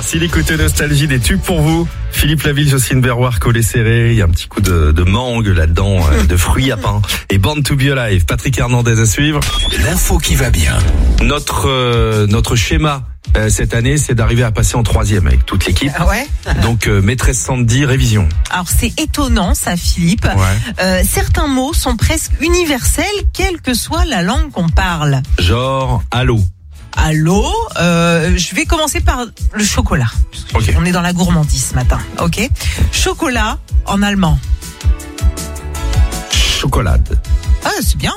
Merci d'écouter Nostalgie, des tubes pour vous. Philippe Laville, Jocelyne Berroir, Collet Serré. Il y a un petit coup de mangue là-dedans, de fruits à pain. Et Born to be Alive. Patrick Hernandez à suivre. L'info qui va bien. Notre schéma cette année, c'est d'arriver à passer en 3e avec toute l'équipe. Ah ouais. Donc maîtresse Sandy, révision. Alors c'est étonnant ça, Philippe. Ouais. Certains mots sont presque universels, quelle que soit la langue qu'on parle. Genre allô. Allô, je vais commencer par le chocolat. Ok. On est dans la gourmandise ce matin, ok. Chocolat en allemand. Chocolade. Ah, c'est bien.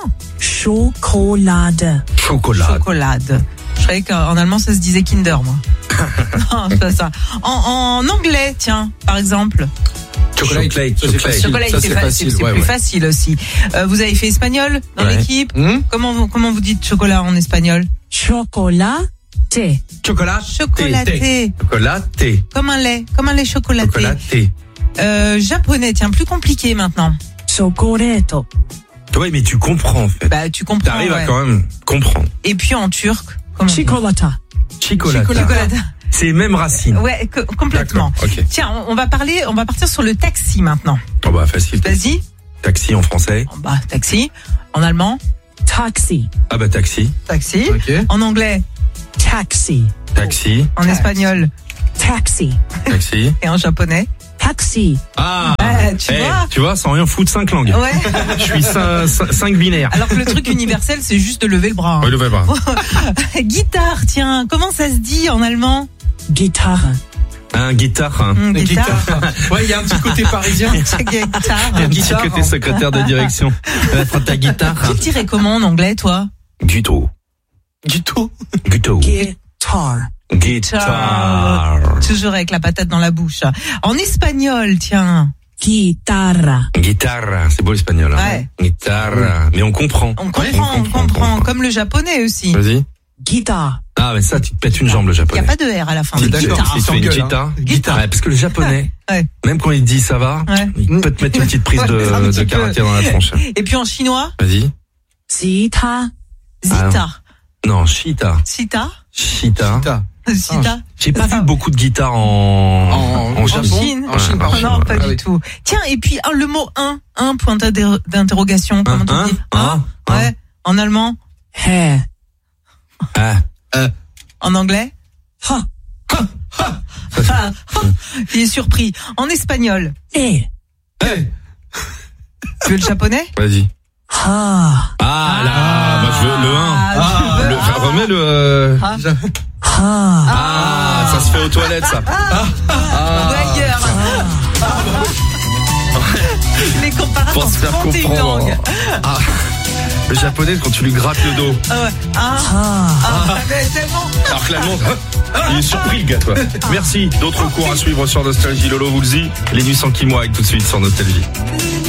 Schokolade. Chocolade. Chocolade. Je croyais qu'en allemand ça se disait Kinder, moi. Non, c'est pas ça. En anglais, tiens, par exemple. Chocolate. Chocolat, Ça, c'est facile. c'est Ouais, plus ouais. facile aussi. Vous avez fait espagnol dans Ouais. l'équipe. Comment vous dites chocolat en espagnol? Chocolate. Chocolat. Chocolaté. Chocolaté. Comme un lait chocolaté. Chocolaté. Japonais, tiens, plus compliqué maintenant. Chocoreto. Ouais, mais tu comprends en fait. Bah, tu comprends. T'arrives à ouais. quand même comprendre. Et puis en turc, comment on dit? Chocolata. Chocolate. Chocolata. C'est les mêmes racines. Ouais, complètement. D'accord, ok. Tiens, on va partir sur le taxi maintenant. Oh bah facile. Vas-y. Taxi en français. Bah, taxi. En allemand, Taxi. Ah bah taxi. taxi. Ok. En anglais, Taxi. Taxi. en espagnol Taxi. Taxi. et en japonais. Taxi. Ah. Tu vois sans rien foutre 5 langues. Ouais. Je suis 5 binaires. Alors que le truc universel, c'est juste de lever le bras. Oui, levez pas. Guitare, tiens, comment ça se dit en allemand? Guitare. Un guitare. Hein. Guitare. Ouais, il y a un petit côté parisien. Guitare. Un petit côté secrétaire de direction. Prends ta guitare. Tu dirais comment en anglais, toi? Guito. Guito. Guito. Guitar. Guitare. Toujours avec la patate dans la bouche. En espagnol, tiens. Guitarra. Guitare. C'est beau l'espagnol. Hein. Ouais. Guitare. Mais on comprend. On comprend. Comme le japonais aussi. Vas-y. Guitare. Ah, mais ça, tu te pètes une jambe, le Il n'y japonais. a pas de R à la fin. Si de tu guitare. fais une guitare. Guitare. Ouais, parce que le japonais, Ouais. même quand il dit ça va, Ouais. il peut te mettre une petite prise Ouais, un de petit peu. caractère dans la tronche. Et puis en chinois, Vas-y. Zita. Zita. Non, Chita. Sita. Chita. Sita. J'ai pas vu beaucoup de guitares en En Japon. Chine. En Chine, Oh non, pas ouais. du tout. Tiens, et puis le mot un point d'interrogation. Comment tu dis? Ouais. En allemand. Hair. Ah. En anglais. Ha. Il est surpris. En espagnol. Eh. Tu veux le japonais? Vas-y. Ha. Ah là, moi je veux le 1. Remets le. Ah, ça se fait aux toilettes ça. D'ailleurs. Les comparables Pour ont se faire 31 comprendre. langues. Ah. Le japonais quand tu lui grattes le dos. Ah ouais. Mais tellement. Alors que l'allemand, il est surpris le gars toi. Merci. D'autres cours à suivre sur Nostalgie. Lolo vous le dit. Les nuits sans Kimoa avec tout de suite sur Nostalgie.